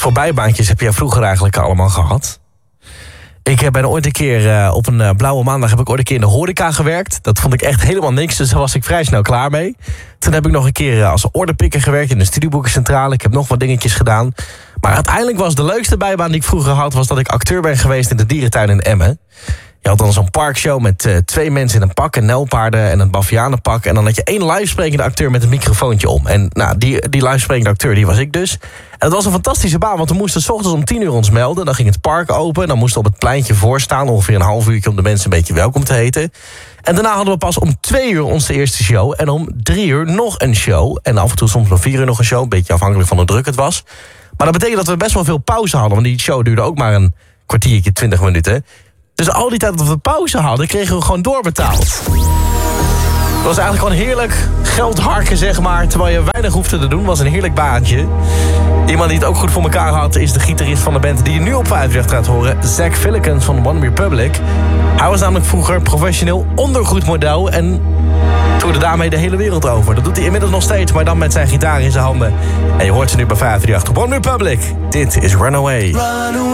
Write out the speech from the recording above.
voor bijbaantjes heb jij vroeger eigenlijk allemaal gehad? Ik ben ooit een keer op een blauwe maandag heb ik ooit een keer in de horeca gewerkt. Dat vond ik echt helemaal niks, dus daar was ik vrij snel klaar mee. Toen heb ik nog een keer als orderpikker gewerkt in de studieboekencentrale. Ik heb nog wat dingetjes gedaan. Maar uiteindelijk was de leukste bijbaan die ik vroeger had, was dat ik acteur ben geweest in de dierentuin in Emmen. Je had dan zo'n parkshow met 2 mensen in een pak, en nijlpaarden en een bavianenpak. En dan had je 1 livesprekende acteur met een microfoontje om. En nou, die livesprekende acteur, die was ik dus. En het was een fantastische baan, want we moesten 's ochtends om 10 uur ons melden. Dan ging het park open, dan moesten we op het pleintje voorstaan, ongeveer een half uurtje om de mensen een beetje welkom te heten. En daarna hadden we pas om 2 uur onze eerste show. En om 3 uur nog een show. En af en toe soms om 4 uur nog een show, een beetje afhankelijk van hoe druk het was. Maar dat betekent dat we best wel veel pauze hadden, want die show duurde ook maar een kwartiertje, 20 minuten. Dus al die tijd dat we pauze hadden, kregen we gewoon doorbetaald. Het was eigenlijk gewoon heerlijk geld harken, zeg maar, terwijl je weinig hoefde te doen. Was een heerlijk baantje. Iemand die het ook goed voor elkaar had, is de gitarist van de band die je nu op 538 gaat horen, Zach Fillikens van One Republic. Hij was namelijk vroeger professioneel ondergoedmodel en toerde daarmee de hele wereld over. Dat doet hij inmiddels nog steeds, maar dan met zijn gitaar in zijn handen. En je hoort ze nu bij 538 One Republic. Dit is Runaway.